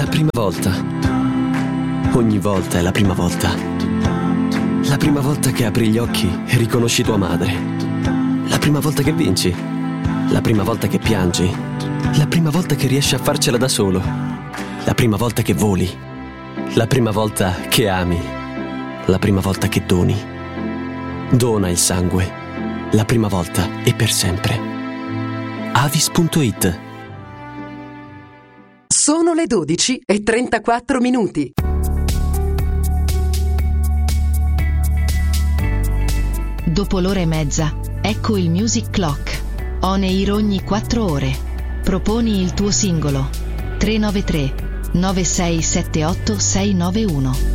La prima volta. Ogni volta è la prima volta. La prima volta che apri gli occhi e riconosci tua madre. La prima volta che vinci. La prima volta che piangi. La prima volta che riesci a farcela da solo. La prima volta che voli. La prima volta che ami. La prima volta che doni. Dona il sangue. La prima volta e per sempre. Avis.it. Sono le 12:34. Dopo l'ora e mezza, ecco il Music Clock. On air ogni 4 ore. Proponi il tuo singolo. 393 9678 691.